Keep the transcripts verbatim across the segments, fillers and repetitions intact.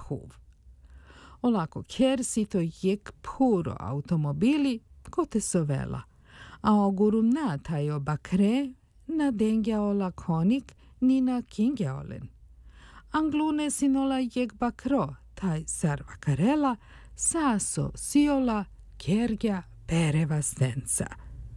huv. Olako ker sito jek puro automobili kote sovela, a ogurum na tajo bakre na dengja ola konik nina kingja olen. Anglune sinola jek bakro taj sarvakarela saso siola kergja pereva stenca.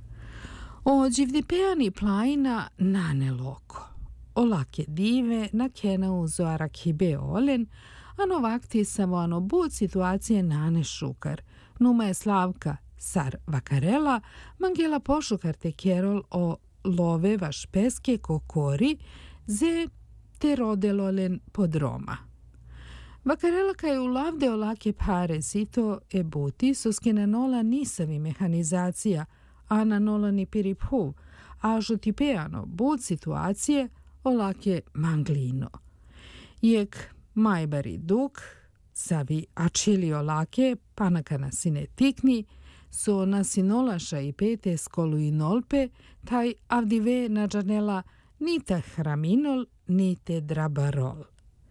O dživdipeani plajna nane loko. Olake dive na kena uzoara kibe olen, ano vakti samo ano bud situacije nane šukar. Numa je Slavka sar vakarela, mangela pošukar te kerol o love vaš peske kokori, ze te rodelolen podroma. Vakarela kaj u lavde olake pare sito e buti, soskene nola nisavi mehanizacija, a na nola ni piriphu, a žutipeano bud situacije olake manglino. Jek majbari duk, savi ačili olake, panaka na sine tikni, so na sinolaša i pete skolu i nolpe, taj avdive na džanela nita hraminol, nite drabarol.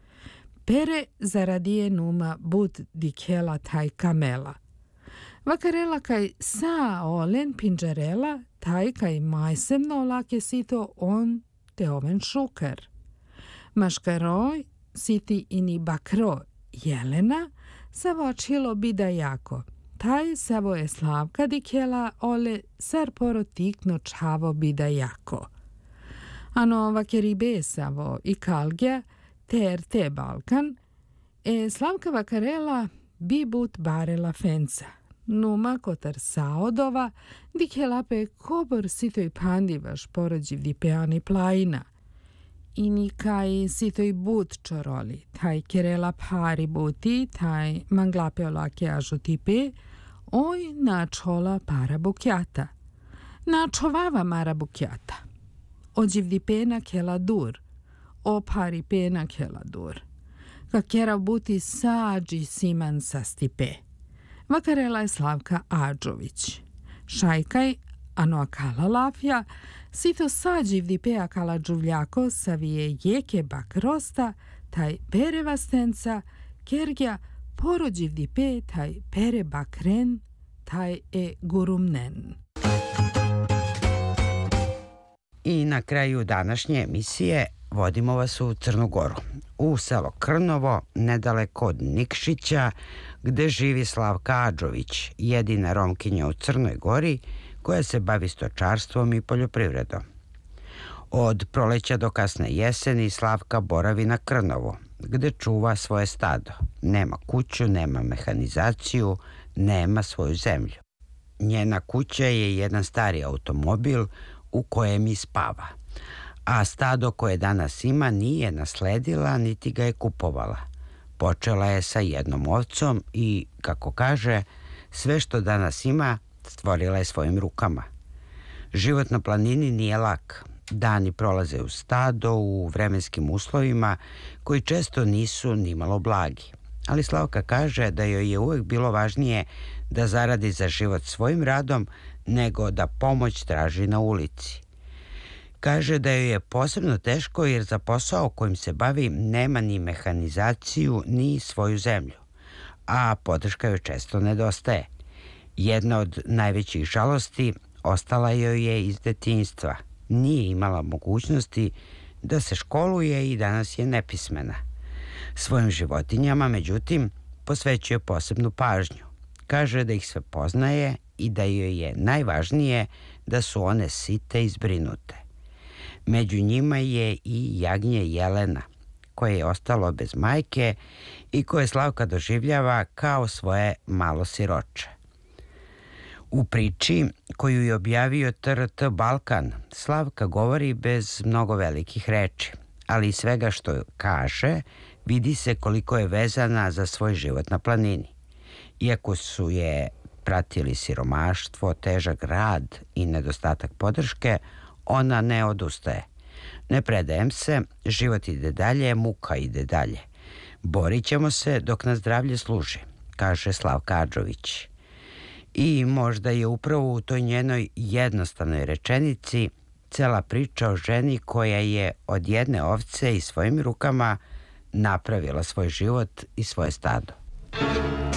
Pere zaradije numa bud dikela taj kamela. Vakarela kaj sa olen pinđarela, taj kaj majsemno olake sito on te oven šukar. Maškaroj siti ini bakro Jelena, savo očilo bida jako. Taj savo je Slavka dikela ole sar poro tikno čavo bida jako. Ano vakeribe savo i kalgja ter te Balkan, e Slavka vakarela bi but barela fenca. Numa kotar saodova dikela pe kobor sitoj pandivaš porođiv dipeani plajina. Ini kaj sitoj but čoroli, taj kerela pari buti, taj manglape olake ažutipe, oj načola para bukjata. Načovava mara bukjata. Ođiv pena kela dur, o pari pena kela dur. Ka kera buti sađi siman sa stipe. Vakarela je Slavka Adžović. Šajkaj, ano akala lafja, sito sađiv dipe akala džuvljako savije jeke bakrosta, taj pere vastenca, kergja porođiv dipe taj pere bakren, taj e gurumnen. I na kraju današnje emisije vodimo vas u Crnu Goru, u selo Krnovo, nedaleko od Nikšića, gde živi Slavka Adžović, jedina Romkinja u Crnoj Gori koja se bavi stočarstvom i poljoprivredom. Od proleća do kasne jeseni Slavka boravi na Krnovo, gde čuva svoje stado. Nema kuću, nema mehanizaciju, nema svoju zemlju. Njena kuća je jedan stari automobil u kojem i spava, a stado koje danas ima nije nasledila niti ga je kupovala. Počela je sa jednom ovcom i, kako kaže, sve što danas ima stvorila je svojim rukama. Život na planini nije lak. Dani prolaze u stado, u vremenskim uslovima koji često nisu nimalo blagi. Ali Slavka kaže da joj je uvek bilo važnije da zaradi za život svojim radom nego da pomoć traži na ulici. Kaže da joj je posebno teško jer za posao kojim se bavi nema ni mehanizaciju ni svoju zemlju, a podrška joj često nedostaje. Jedna od najvećih žalosti ostala joj je iz detinjstva. Nije imala mogućnosti da se školuje i danas je nepismena. Svojim životinjama, međutim, posvećuje posebnu pažnju. Kaže da ih sve poznaje i da joj je najvažnije da su one site i zbrinute. Među njima je i jagnje Jelena, koje je ostalo bez majke i koje Slavka doživljava kao svoje malo siroče. U priči koju je objavio T R T Balkan, Slavka govori bez mnogo velikih reči, ali iz svega što kaže vidi se koliko je vezana za svoj život na planini. Iako su je pratili siromaštvo, težak rad i nedostatak podrške, ona ne odustaje. Ne predajem se, život ide dalje, muka ide dalje. Borit ćemo se dok nas zdravlje služi, kaže Slavka Adžović. I možda je upravo u toj njenoj jednostavnoj rečenici cela priča o ženi koja je od jedne ovce i svojim rukama napravila svoj život i svoje stado.